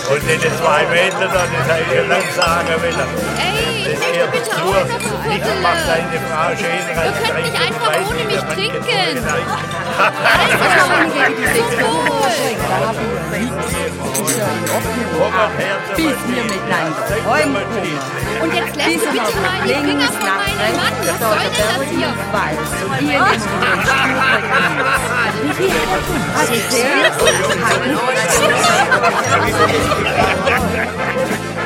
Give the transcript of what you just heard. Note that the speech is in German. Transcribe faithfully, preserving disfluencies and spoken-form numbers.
Und in den zwei Meter da, das habe ich schon lange sagen wollen. Ey, ich möchte bitte auch noch eine Ich mach Viertel. deine Frau schön. Ihr könnt nicht einfach ohne mich trinken. Bis wir miteinander heimkommen. Und jetzt lässt du bitte mal die Finger von meinem Mann. Was soll denn das hier? Weiß, und ihr jetzt den Stuhl bringen. Wie viel?